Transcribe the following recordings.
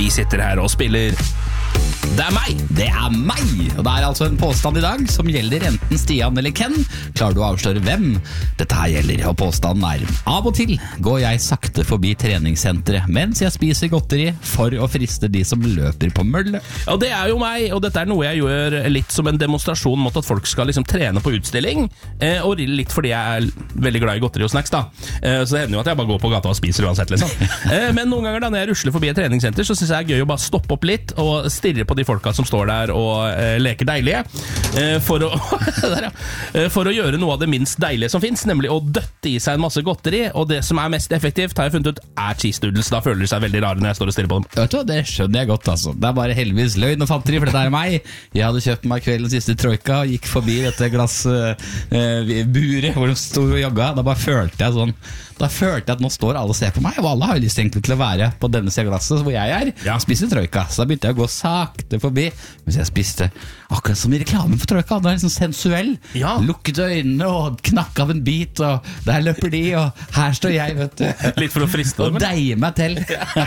Vi sitter her og spiller. Det er meg, og det er altså en påstand i dag som gjelder enten Stian eller Ken. Klarer du å avsløre hvem dette her gjelder? Og påstanden er: av og til går jeg sakte forbi treningssenteret mens jeg spiser godteri for å friste de som løper på mølle. Ja, det er jo meg, og dette er noe jeg gjør litt som en demonstrasjon mot at folk skal liksom trene på utstilling, og litt fordi jeg er veldig glad i godteri og snacks da. Så det hender jo at jeg bare går på gata og spiser uansett liksom. Men noen ganger da når jeg rusler forbi et treningssenter, så synes jeg det er gøy å bare stoppe opp litt og stirre på de folka som står der og leker deilige, for å gjøre noe av det minst deilige som finnes, nemlig å døtte i seg en masse godteri. Og det som er mest effektivt, har jeg funnet ut, er cheese doodles. Da føler de seg veldig rare når jeg står og stirrer på dem. Vet du hva, det skjønner jeg godt altså. Det er bare heldigvis løgn og fanteri, for dette er meg. Jeg hadde kjøpt meg kveldens siste troika og gikk forbi dette glassburet hvor de stod og jogga. Da bare følte jeg sånn, at nå står alle og ser på meg, og alle har jo lyst egentlig til å være på denne siden av glasset hvor jeg er, spiser troika. Så da begynte jeg å gå sakte forbi, mens jeg spiste akkurat som i reklamen for troika. Det er liksom sensuell. Lukket øynene og knakk av en bit, og der løper de, og her står jeg, vet du. Litt for å friste dem. Og deier meg til.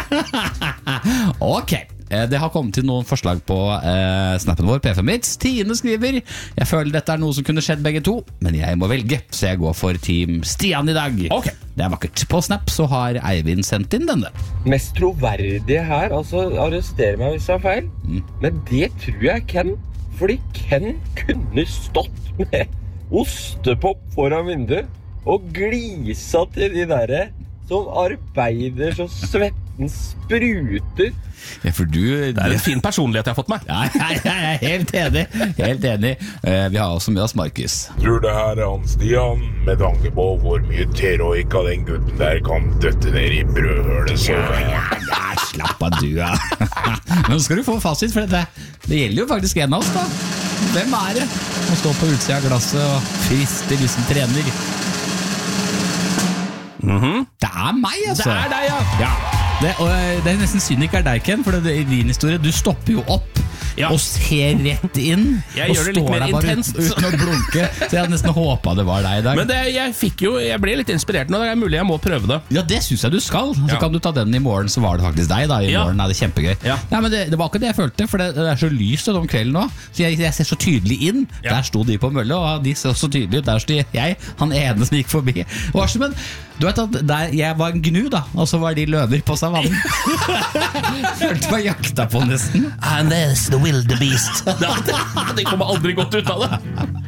Ok. Det har kommet til noen forslag på snappen vår, P5 Hits. Tine skriver: jeg føler dette er noe som kunne skjedd begge to, men jeg må velge, så jeg går for Team Stian i dag. Okay. Det er vakkert. På Snap så har Eivind sendt inn denne. Mest troverdige her, altså arrester meg hvis jeg har feil, men det tror jeg Ken, fordi Ken kunne stått med ostepop foran vinduet og glisa til de der som arbeider så svetten spruter. Ja, for det er en fin personlighet jeg har fått meg. Ja, jeg er helt enig. Vi har også med oss Markus. Tror det her er han Stian, med tanke på hvor mye troika den gutten der kan døtte ned i brødhølet. Så ja, slapp av du, ja. Men skal du få fasit, for det gjelder jo faktisk en av oss da. Hvem er det som står på utsida av glasset og frister de som trener? Det er meg, altså. Det er deg, ja. Det er nesten synd ikke er deg, Ken, for det er din historie. Du stopper jo opp og ser rett inn. Jeg gjør det litt mer intenst uten å blunke. Så jeg hadde nesten håpet det var deg i dag. Men jeg ble litt inspirert nå. Det er mulig jeg må prøve det. Ja, det synes jeg du skal. Så kan du ta den i morgen, så var det faktisk deg da. I morgen er det kjempegøy. Nei, men det var ikke det jeg følte, for det er så lyst om kvelden nå. Så jeg ser så tydelig inn. Der sto de på mølle, og de så tydelig ut. Der stod jeg, han ene som gikk forbi. Men du vet at jeg var en gnu da, og så var de løver på savannen. Følte meg jakta på nesten. And there's the wildebeest. Det kommer aldri godt ut av det.